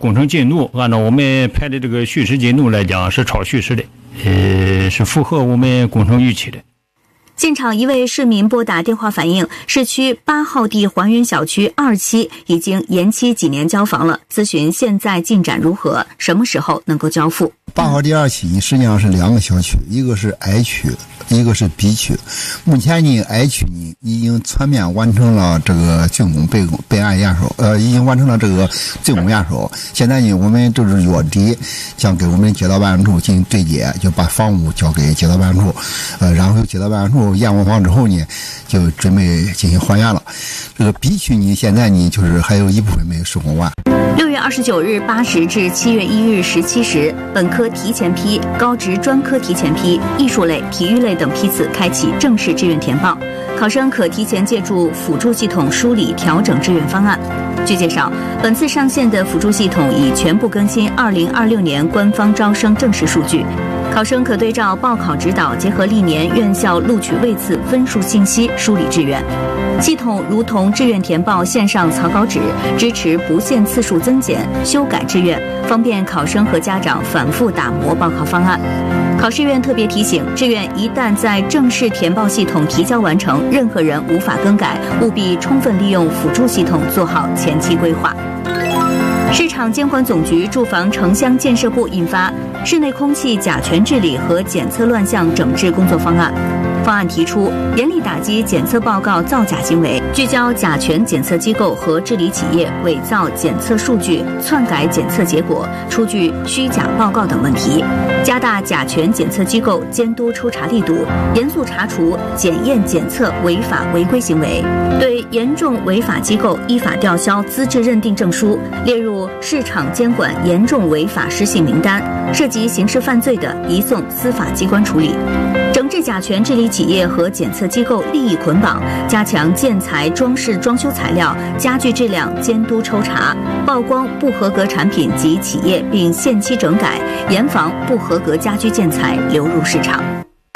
工程进度，按照我们排的这个叙事进度来讲是超叙事的，是符合我们工程预期的。 现场一位市民拨打电话反映，市区8号地环云小区2期已经延期几年交房了，咨询现在进展如何，什么时候能够交付。 8号地2期呢，实际上是2个小区，一个是 I 区，一个是 B 区。目前呢 I 区呢已经全面完成了这个竣工备案验收，已经完成了这个竣工验收。现在呢我们就是月底将给我们街道办事处进行对接，就把房屋交给街道办事处，然后街道办事处验完房之后呢就准备进行还原了。这个 B 区呢现在呢就是还有一部分没有施工完。 6月29日8时至7月1日17时，本科提前批、高职专科提前批、艺术类、体育类等批次开启正式志愿填报，考生可提前借助辅助系统梳理调整志愿方案。据介绍，本次上线的辅助系统已全部更新2026年官方招生正式数据，考生可对照报考指导，结合历年院校录取位次分数信息梳理志愿。系统如同志愿填报线上草稿纸，支持不限次数增减、修改志愿，方便考生和家长反复打磨报考方案。考试院特别提醒，志愿一旦在正式填报系统提交完成，任何人无法更改，务必充分利用辅助系统做好前期规划。市场监管总局住房城乡建设部印发室内空气甲醛治理和检测乱象整治工作方案。方案提出，严厉打击检测报告造假行为，聚焦甲醛检测机构和治理企业伪造检测数据、篡改检测结果、出具虚假报告等问题，加大甲醛检测机构监督抽查力度，严肃查处检验检测违法违规行为，对严重违法机构依法吊销资质认定证书，列入市场监管严重违法失信名单，涉及刑事犯罪的移送司法机关处理。整治甲醛治理企业和检测机构利益捆绑，加强建材、装饰、装修材料、家具质量监督抽查，曝光不合格产品及企业并限期整改，严防不合格家居建材流入市场。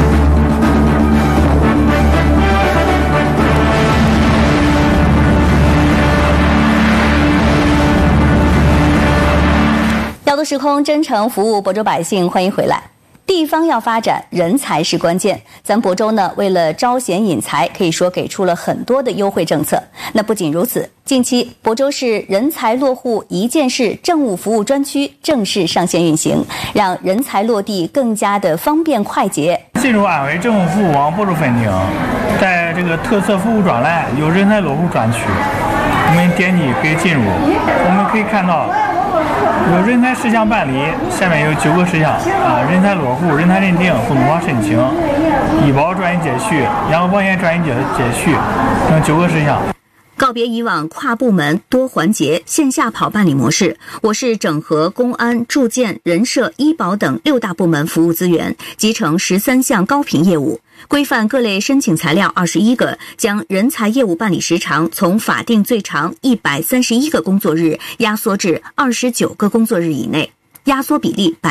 调度时空，真诚服务亳州百姓，欢迎回来。地方要发展，人才是关键。咱亳州呢，为了招贤引才，可以说给出了很多的优惠政策。那不仅如此，近期亳州市人才落户一件事政务服务专区正式上线运行，让人才落地更加的方便快捷。 进入安徽政府服务网亳州分厅，在这个特色服务专栏有人才落户专区，我们点击可以进入，我们可以看到有人才事项办理，下面有9个事项人才落户、人才认定、互动化申请、医保专业接续、养老保险专业接续等9个事项。 告别以往跨部门多环节线下跑办理模式，我市整合公安、住建、人社、医保等6大部门服务资源，集成13项高频业务，规范各类申请材料21个，将人才业务办理时长从法定最长131个工作日压缩至29个工作日以内，压缩比例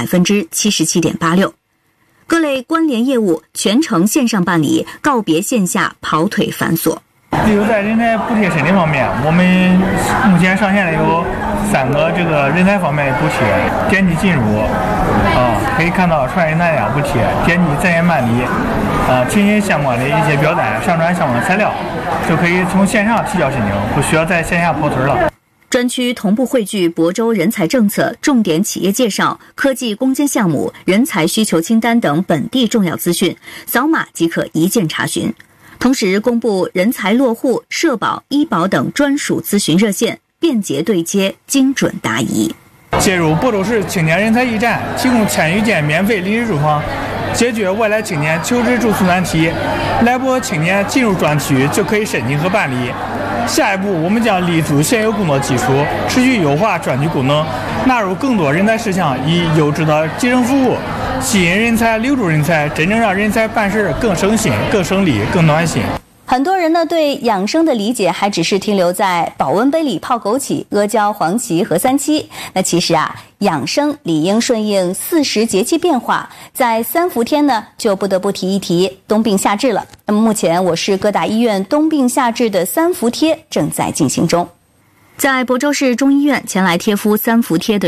77.86%。各类关联业务全程线上办理，告别线下跑腿繁琐。 例如在人才补贴申请方面，我们目前上线了有3个这个人才方面的补贴，点击进入可以看到传人才补贴，点击在线办理填写相关的一些表单，上传相关的材料，就可以从线上提交申请，不需要在线下跑腿了。 专区同步汇聚亳州人才政策、重点企业介绍、科技攻坚项目、人才需求清单等本地重要资讯，扫码即可一键查询。同时公布人才落户、社保、医保等专属咨询热线，便捷对接，精准答疑。 接入亳州市青年人才驿站，提供1000余间免费临时住房，解决外来青年求职住宿难题。来亳青年进入专区就可以申请和办理。下一步，我们将立足现有工作基础，持续优化专区功能，纳入更多人才事项，以优质的基层服务吸引人才、留住人才，真正让人才办事更省心、更省力、更暖心。 很多人呢对养生的理解还只是停留在保温杯里泡枸杞、阿胶、黄芪和3七。那其实养生理应顺应40节气变化，在3伏天呢就不得不提一提冬病夏治了。那么目前我市各大医院冬病夏治的3伏贴正在进行中。在亳州市中医院前来贴敷3伏贴的